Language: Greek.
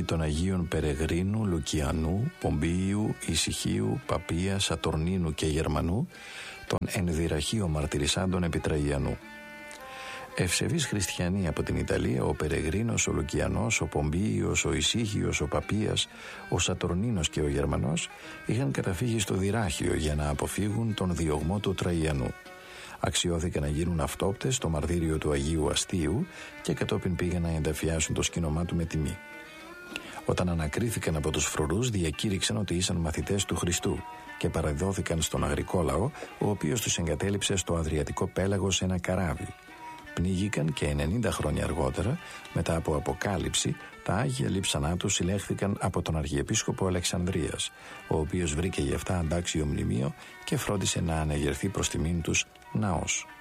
των Αγίων Περεγρίνου, Λουκιανού, Πομπίιου, Ησυχίου, Παπία, Σατορνίνου και Γερμανού, των ενδυραχείων μαρτυρισάντων επί Τραγιανού. Ευσεβείς χριστιανοί από την Ιταλία, ο Περεγρίνος, ο Λουκιανός, ο Πομπίιος, ο Ησύχιος, ο Παπίας, ο Σατορνίνος και ο Γερμανός είχαν καταφύγει στο Δυράχιο για να αποφύγουν τον διωγμό του Τραγιανού. Αξιώθηκαν να γίνουν αυτόπτες στο μαρτύριο του Αγίου Αστείου και κατόπιν πήγαν να ενταφιάσουν το σκήνωμά του με τιμή. Όταν ανακρίθηκαν από τους φρουρούς, διακήρυξαν ότι ήσαν μαθητές του Χριστού και παραδόθηκαν στον αγρικό λαό, ο οποίος τους εγκατέλειψε στο Αδριατικό πέλαγο σε ένα καράβι. Πνίγηκαν και 90 χρόνια αργότερα, μετά από αποκάλυψη, τα Άγια λείψανά τους συλλέχθηκαν από τον Αρχιεπίσκοπο Αλεξανδρίας, ο οποίος βρήκε γι' αυτά αντάξιο μνημείο και φρόντισε να αναγερθεί προς τιμήν τους ναός.